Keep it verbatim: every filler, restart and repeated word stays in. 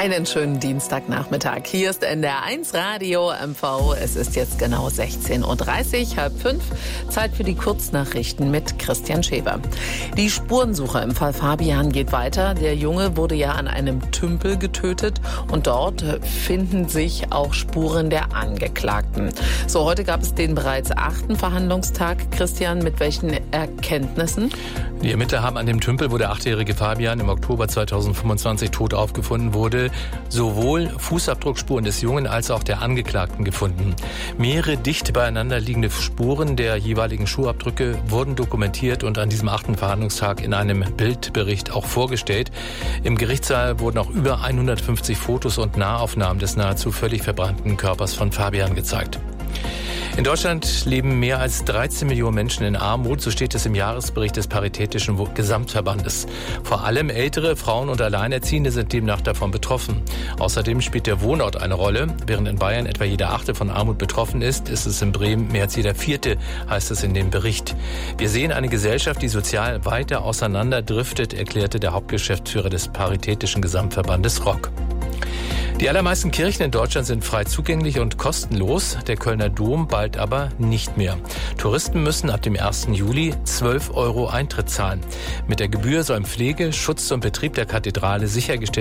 Einen schönen Dienstagnachmittag. Hier ist N D R eins Radio M V. Es ist jetzt genau sechzehn Uhr dreißig, halb fünf. Zeit für die Kurznachrichten mit Christian Schäfer. Die Spurensuche im Fall Fabian geht weiter. Der Junge wurde ja an einem Tümpel getötet und dort finden sich auch Spuren der Angeklagten. So, heute gab es den bereits achten Verhandlungstag. Christian, mit welchen Erkenntnissen? Die Ermittler haben an dem Tümpel, wo der achtjährige Fabian im Oktober zweitausendfünfundzwanzig tot aufgefunden wurde, sowohl Fußabdruckspuren des Jungen als auch der Angeklagten gefunden. Mehrere dicht beieinander liegende Spuren der jeweiligen Schuhabdrücke wurden dokumentiert und an diesem achten Verhandlungstag in einem Bildbericht auch vorgestellt. Im Gerichtssaal wurden auch über hundertfünfzig Fotos und Nahaufnahmen des nahezu völlig verbrannten Körpers von Fabian gezeigt. In Deutschland leben mehr als dreizehn Millionen Menschen in Armut, so steht es im Jahresbericht des Paritätischen Gesamtverbandes. Vor allem ältere Frauen und Alleinerziehende sind demnach davon betroffen. Außerdem spielt der Wohnort eine Rolle. Während in Bayern etwa jeder Achte von Armut betroffen ist, ist es in Bremen mehr als jeder Vierte, heißt es in dem Bericht. Wir sehen eine Gesellschaft, die sozial weiter auseinanderdriftet, erklärte der Hauptgeschäftsführer des Paritätischen Gesamtverbandes R O C. Die allermeisten Kirchen in Deutschland sind frei zugänglich und kostenlos, der Kölner Dom bald aber nicht mehr. Touristen müssen ab dem ersten Juli zwölf Euro Eintritt zahlen. Mit der Gebühr sollen Pflege, Schutz und Betrieb der Kathedrale sichergestellt